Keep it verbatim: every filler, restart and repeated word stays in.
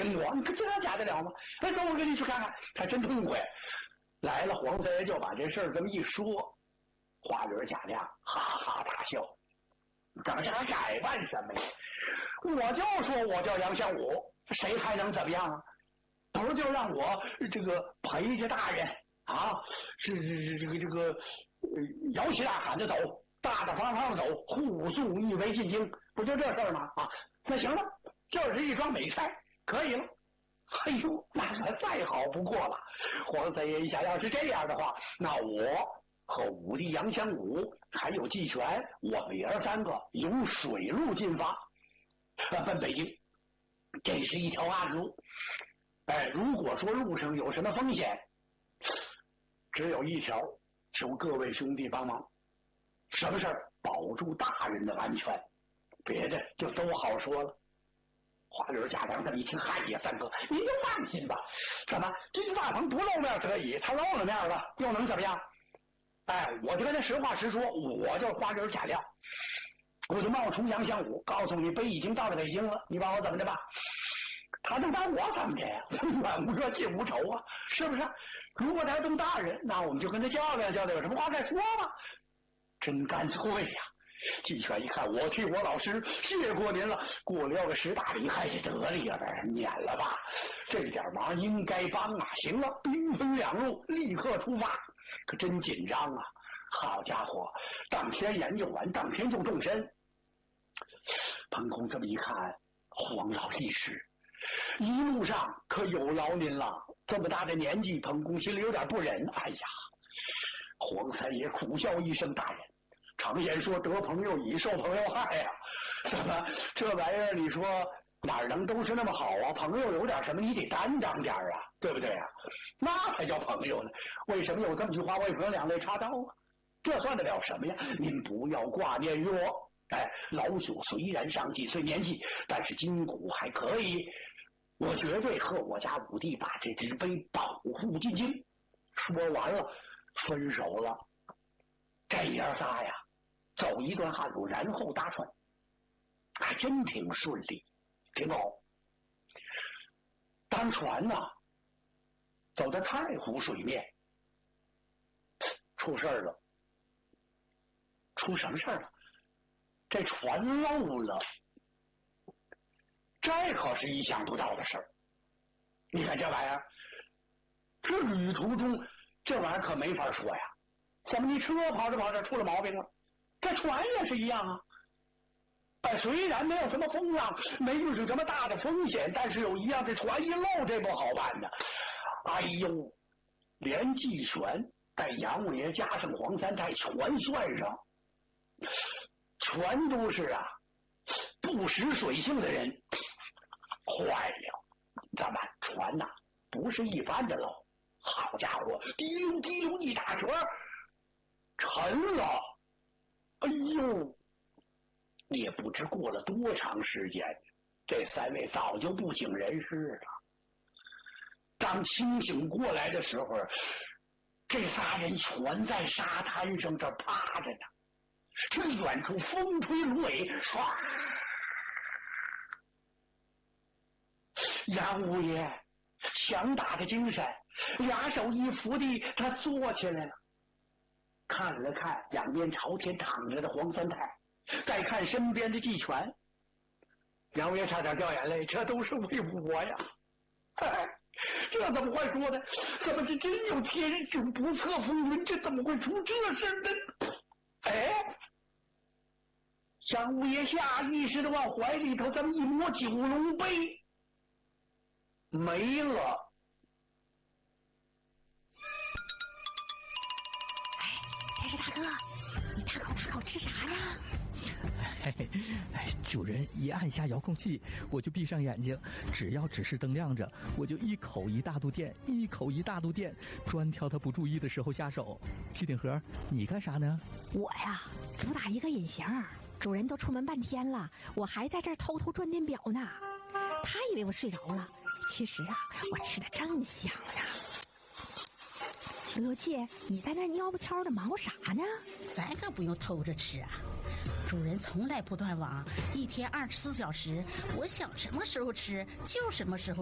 听过，你可这假得了吗？那走，我跟你去看看，他真痛快。来了，黄三爷就把这事儿这么一说，花轮贾亮哈哈大笑。怎么这还改办什么呀？我就说我叫杨相武，谁还能怎么样啊？不就让我这个陪着大人啊，是是这个这个呃摇旗大喊着走，大大方方的走，护送一为进京，不就这事儿吗？啊，那行了，这是一桩美差，可以了。哎呦，那可再好不过了。黄三爷一想，要是这样的话，那我和武帝杨相武还有季全，我们爷儿三个由水路进发，呃，奔北京。这是一条暗路。哎，如果说路上有什么风险，只有一条，求各位兄弟帮忙。什么事儿？保住大人的安全，别的就都好说了。花轮贾亮这么一听，嗨呀，三哥，您就放心吧。怎么，这大鹏不露面可以，他露了面了，又能怎么样？哎，我就跟他实话实说，我就是花轮贾亮，我就冒充杨相武，告诉你北已经到了北京了，你把我怎么的吧？他能把我怎么的呀？远无热近无仇啊，是不是？如果他动大人，那我们就跟他较量较量，有什么话再说吧。真干脆呀！季全一看，我替我老师谢过您了，过了个十大礼还是得力了，免了吧。这点忙应该帮啊！行了，兵分两路，立刻出发。可真紧张啊！好家伙，当天研究完，当天就动身。彭公这么一看，黄老力士，一路上可有劳您了。这么大的年纪，彭公心里有点不忍。哎呀，黄三爷苦笑一声：“大人，常言说得朋友乙，受朋友害呀、啊。怎么这玩意儿？你说哪能都是那么好啊？朋友有点什么，你得担当点啊，对不对啊？那才叫朋友呢。为什么有这么句话？为何两肋插刀啊？这算得了什么呀？您不要挂念于我。哎，老朽虽然上几岁年纪，但是筋骨还可以。我绝对和我家武帝把这只碑保护进京。”说完了，分手了。这爷儿仨呀，走一段旱路，然后搭船，还真挺顺利，挺好。当船呢，走到太湖水面，出事儿了。出什么事儿了？这船漏了。这可是意想不到的事儿。你看这玩意儿，这旅途中这玩意儿可没法说呀。怎么你车跑着跑着出了毛病了？这船也是一样啊。哎，虽然没有什么风浪，没有什么大的风险，但是有一样，这船一漏，这不好办的。哎呦，连季全带杨五爷加上黄三太全算上，全都是啊不识水性的人。坏了，咱们船呐、啊、不是一般的漏，好家伙，滴溜滴溜一打旋沉了。哎呦，也不知过了多长时间，这三位早就不省人事了。当清醒过来的时候，这仨人全在沙滩上这趴着呢。这远处风吹芦苇，唰！杨五爷强大的精神，俩手一扶地，他坐起来了，看了看仰面朝天躺着的黄三太，再看身边的季全，杨五爷差点掉眼泪，这都是为我呀！哎，这怎么会说呢？怎么这真有天诛不测风云？这怎么会出这事呢？哎，杨五爷下意识的往怀里头这么一摸，九龙杯没了。 哎，天使大哥，你大口大口吃啥呢？ 嘿嘿，哎，主人一按下遥控器，我就闭上眼睛，只要指示灯亮着，我就一口一大肚电，一口一大肚电，专挑他不注意的时候下手。机顶盒，你干啥呢？ 我呀，主打一个隐形，主人都出门半天了，我还在这儿偷偷转电表呢。他以为我睡着了，其实啊，我吃的正香呢。罗切，你在那蔫不悄的忙啥呢？ 咱可不用偷着吃啊，主人从来不断网，一天二十四小时，我想什么时候吃就什么时候。